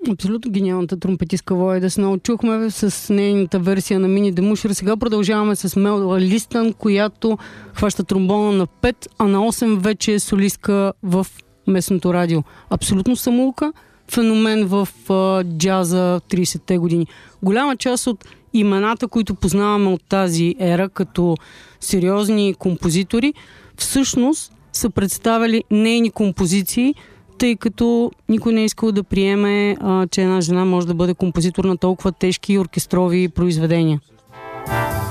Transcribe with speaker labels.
Speaker 1: Абсолютно гениалната тромпетистка Войда Сноу. Чухме с нейната версия на Мини Демушер. Сега продължаваме с Мела Листън, която хваща тромбона на 5, а на 8 вече е солистка в местното радио. Абсолютно самоука, феномен в джаза 30-те години. Голяма част от имената, които познаваме от тази ера като сериозни композитори, всъщност са представили нейни композиции, тъй като никой не е искал да приеме, че една жена може да бъде композитор на толкова тежки оркестрови произведения.